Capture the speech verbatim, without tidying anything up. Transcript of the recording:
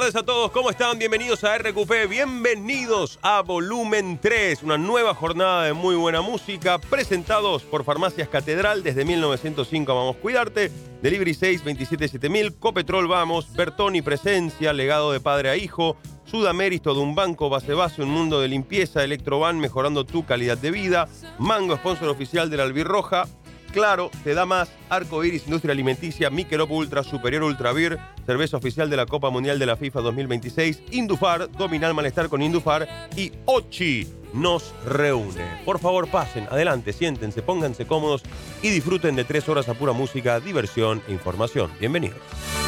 tardes a todos, ¿cómo están? Bienvenidos a R Q P, bienvenidos a Volumen tres, una nueva jornada de muy buena música, presentados por Farmacias Catedral desde mil novecientos cinco, Vamos Cuidarte, Delivery seis veintisiete siete mil, Copetrol Vamos, Bertoni Presencia, legado de padre a hijo, Sudaméristo de un banco, Base Base, un mundo de limpieza, Electroban mejorando tu calidad de vida, Mango, sponsor oficial de la Albirroja, Claro, te da más, Arco Iris, Industria Alimenticia, Michelob Ultra, Superior Ultra Beer, cerveza oficial de la Copa Mundial de la FIFA dos mil veintiséis, Indufar, domina el malestar con Indufar y Ochi nos reúne. Por favor, pasen, adelante, siéntense, pónganse cómodos y disfruten de tres horas a pura música, diversión e información. Bienvenidos.